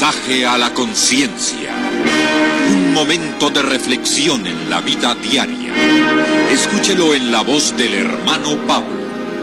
Mensaje a la conciencia. Un momento de reflexión en la vida diaria. Escúchelo en la voz del hermano Pablo.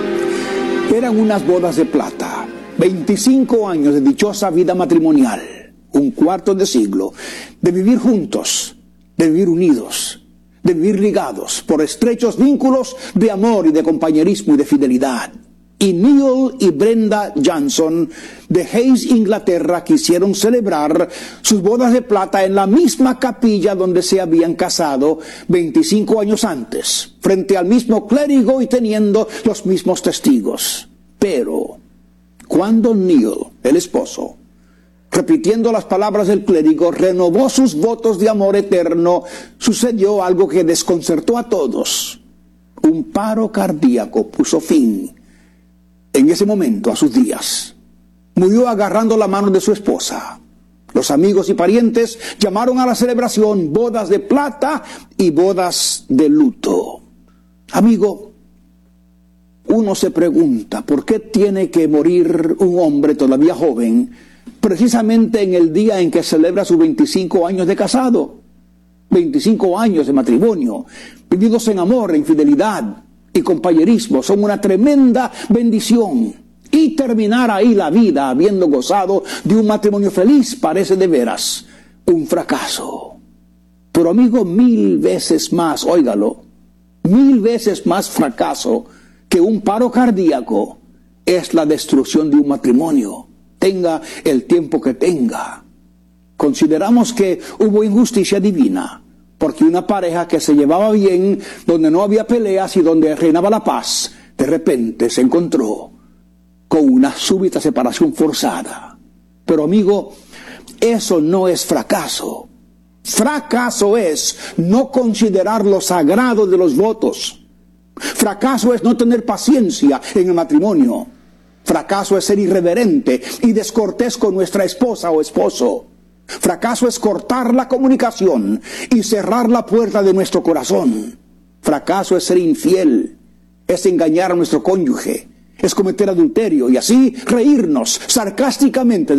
Eran unas bodas de plata, 25 años de dichosa vida matrimonial, un cuarto de siglo, de vivir juntos, de vivir unidos, de vivir ligados por estrechos vínculos de amor y de compañerismo y de fidelidad. Y Neil y Brenda Johnson de Hayes, Inglaterra, quisieron celebrar sus bodas de plata en la misma capilla donde se habían casado 25 años antes, frente al mismo clérigo y teniendo los mismos testigos. Pero cuando Neil, el esposo, repitiendo las palabras del clérigo, renovó sus votos de amor eterno, sucedió algo que desconcertó a todos. Un paro cardíaco puso fin en ese momento a sus días. Murió agarrando la mano de su esposa. Los amigos y parientes llamaron a la celebración bodas de plata y bodas de luto. Amigo, uno se pregunta, ¿por qué tiene que morir un hombre todavía joven precisamente en el día en que celebra sus 25 años de casado? 25 años de matrimonio, vividos en amor, en fidelidad y compañerismo, son una tremenda bendición. Y terminar ahí la vida habiendo gozado de un matrimonio feliz parece de veras un fracaso. Pero amigo, 1000 veces más, óigalo, 1000 veces más fracaso que un paro cardíaco es la destrucción de un matrimonio, tenga el tiempo que tenga. Consideramos que hubo injusticia divina, porque una pareja que se llevaba bien, donde no había peleas y donde reinaba la paz, de repente se encontró con una súbita separación forzada. Pero amigo, eso no es fracaso. Fracaso es no considerar lo sagrado de los votos. Fracaso es no tener paciencia en el matrimonio. Fracaso es ser irreverente y descortés con nuestra esposa o esposo. Fracaso es cortar la comunicación y cerrar la puerta de nuestro corazón. Fracaso es ser infiel, es engañar a nuestro cónyuge, es cometer adulterio y así reírnos sarcásticamente